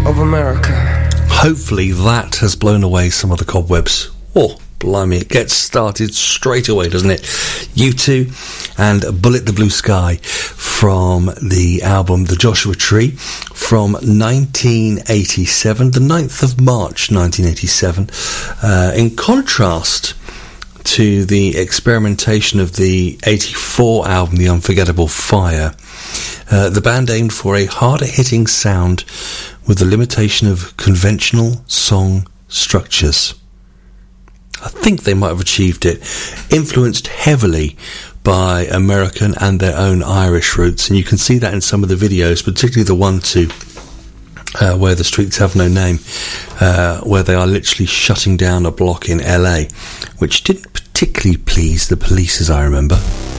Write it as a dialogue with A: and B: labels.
A: of America.
B: Hopefully that has blown away some of the cobwebs. Oh, blimey, it gets started straight away, doesn't it? U2 and Bullet the Blue Sky from the album The Joshua Tree from 1987, the 9th of March 1987. In contrast to the experimentation of the 84 album The Unforgettable Fire, the band aimed for a harder-hitting sound with the limitation of conventional song structures. I think they might have achieved it, influenced heavily by American and their own Irish roots, and you can see that in some of the videos, particularly the one to Where the Streets Have No Name, where they are literally shutting down a block in LA, which didn't particularly please the police, as I remember.